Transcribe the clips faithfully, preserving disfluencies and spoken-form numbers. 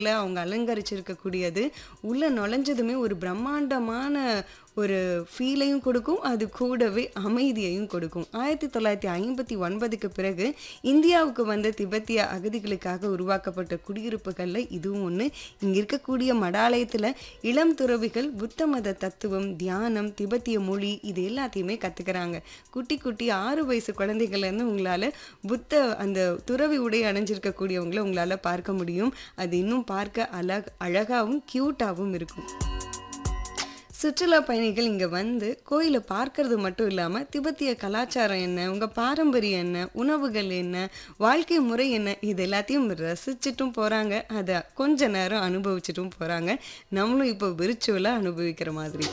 அவங்க அலங்கரிச்சிருக்கக்கூடியது உள்ள நுழைஞ்சதுமே ஒரு பிரம்மாண்டமான ஒரு ஃபீலையும் கொடுக்கும். அது கூடவே அமைதியையும் கொடுக்கும். ஆயிரத்தி தொள்ளாயிரத்தி ஐம்பத்தி ஒன்பதுக்கு பிறகு இந்தியாவுக்கு வந்த திபெத்திய அகதிகளுக்காக உருவாக்கப்பட்ட குடியிருப்புகளில் இதுவும் ஒன்று. இங்கே இருக்கக்கூடிய மடாலயத்தில் இளம் துறவிகள் புத்த மத தத்துவம், தியானம், திபெத்திய மொழி இது எல்லாத்தையுமே கற்றுக்கிறாங்க. குட்டி குட்டி ஆறு வயசு குழந்தைகள்லேருந்து உங்களால் புத்த அந்த துறவி உடை அணிஞ்சிருக்கக்கூடியவங்களை உங்களால் பார்க்க முடியும். அது இன்னும் பார்க்க அழக அழகாகவும் க்யூட்டாகவும் இருக்கும். சுற்றுலா பயணிகள் இங்கே வந்து கோயிலை பார்க்கறது மட்டும் இல்லாமல் திபெத்திய கலாச்சாரம் என்ன, உங்கள் பாரம்பரியம் என்ன, உணவுகள் என்ன, வாழ்க்கை முறை என்ன இது எல்லாத்தையும் ரசிச்சுட்டும் போகிறாங்க. அதை கொஞ்ச நேரம் அனுபவிச்சுட்டும் போகிறாங்க. நம்மளும் இப்போ விர்ச்சுவலாக அனுபவிக்கிற மாதிரி.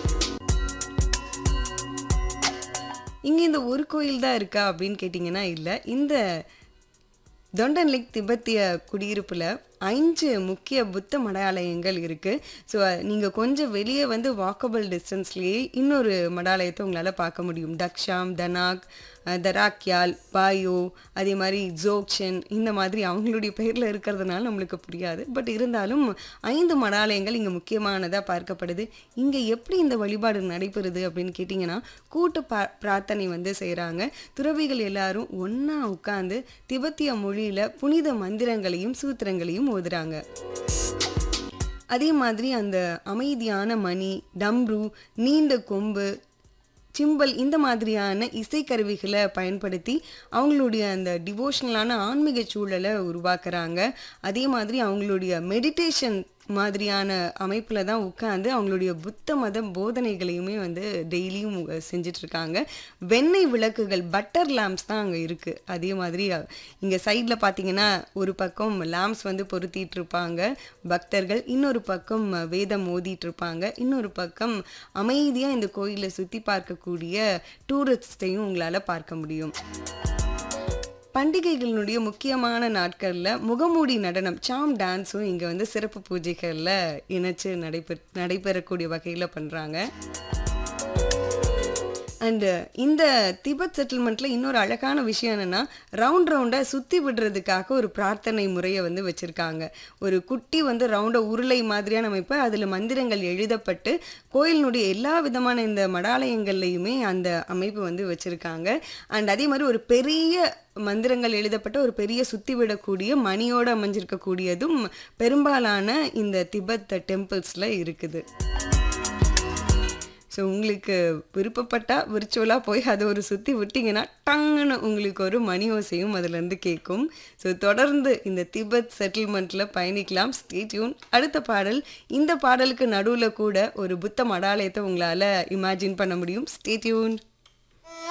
இங்கே இந்த ஒரு கோயில் தான் இருக்கா அப்படின்னு கேட்டிங்கன்னா இல்லை. இந்த தொண்டன் லேக் திபெத்திய குடியிருப்பில் ஐந்து முக்கிய புத்த மடாலயங்கள் இருக்குது. ஸோ நீங்கள் கொஞ்சம் வெளியே வந்து வாக்கபிள் டிஸ்டன்ஸ்லேயே இன்னொரு மடாலயத்தை உங்களால் பார்க்க முடியும். தக்ஷாம், தனாக், தராக்யால், பாயோ, அதே மாதிரி ஜோக்ஷன் இந்த மாதிரி அவங்களுடைய பேரில் இருக்கிறதுனால நம்மளுக்கு புரியாது. பட் இருந்தாலும் ஐந்து மடாலயங்கள் இங்கே முக்கியமானதாக பார்க்கப்படுது. இங்கே எப்படி இந்த வழிபாடு நடைபெறுது அப்படின்னு கேட்டிங்கன்னா கூட்டு பா பிரார்த்தனை வந்து செய்கிறாங்க. துறவிகள் எல்லாரும் ஒன்றா உட்காந்து திபெத்திய மொழியில் புனித மந்திரங்களையும் சூத்திரங்களையும் ஓதுறாங்க. அதே மாதிரி அந்த அமைதியான மணி, டம்ரு, நீண்ட கொம்பு, சிம்பல் இந்த மாதிரியான இசைக்கருவிகளை பயன்படுத்தி அவங்களுடைய அந்த டிவோஷனலான ஆன்மீக சூழலை உருவாக்குறாங்க. அதே மாதிரி அவங்களுடைய மெடிடேஷன் மாதிரியான அமைப்பில் தான் உட்காந்து அவங்களுடைய புத்த மத போதனைகளையுமே வந்து டெய்லியும் செஞ்சிட்ருக்காங்க. வெண்ணெய் விளக்குகள், பட்டர் லேம்ப்ஸ் தான் அங்கே இருக்குது. அதே மாதிரி இங்கே சைடில் பார்த்தீங்கன்னா ஒரு பக்கம் லேம்ப்ஸ் வந்து பொருத்திட்டு இருப்பாங்க பக்தர்கள், இன்னொரு பக்கம் வேதம் ஓதிட்டு இருப்பாங்க, இன்னொரு பக்கம் அமைதியாக இந்த கோயிலை சுற்றி பார்க்கக்கூடிய டூரிஸ்டையும் உங்களால் பார்க்க முடியும். பண்டிகைகளினுடைய முக்கியமான நாட்களில் முகமூடி நடனம், சாம் டான்ஸும் இங்கே வந்து சிறப்பு பூஜைகளில் இணைச்சு நடைபெ நடைபெறக்கூடிய வகையில் பண்ணுறாங்க. அண்டு இந்த திபெத் செட்டில்மெண்ட்டில் இன்னொரு அழகான விஷயம் என்னென்னா ரவுண்ட் ரவுண்டை சுற்றி விடுறதுக்காக ஒரு பிரார்த்தனை முறையை வந்து வச்சுருக்காங்க. ஒரு குட்டி வந்து ரவுண்டை உருளை மாதிரியான அமைப்பு, அதில் மந்திரங்கள் எழுதப்பட்டு கோயிலினுடைய எல்லா விதமான இந்த மடாலயங்கள்லையுமே அந்த அமைப்பு வந்து வச்சுருக்காங்க. அண்ட் அதே மாதிரி ஒரு பெரிய மந்திரங்கள் எழுதப்பட்ட ஒரு பெரிய சுற்றி விடக்கூடிய மணியோடு அமைஞ்சிருக்கக்கூடியதும் பெரும்பாலான இந்த திபெத் டெம்பிள்ஸில் இருக்குது. ஸோ உங்களுக்கு விருப்பப்பட்டால் விர்ச்சுவலாக போய் அதை ஒரு சுற்றி விட்டிங்கன்னா டங்குன்னு உங்களுக்கு ஒரு மணி ஓசையும் அதுலேருந்து கேட்கும். ஸோ தொடர்ந்து இந்த திபெத் செட்டில்மெண்ட்டில் பயணிக்கலாம். Stay tune. அடுத்த பாடல், இந்த பாடலுக்கு நடுவில் கூட ஒரு புத்த மடாலயத்தை உங்களால் இமேஜின் பண்ண முடியும். Stay tune.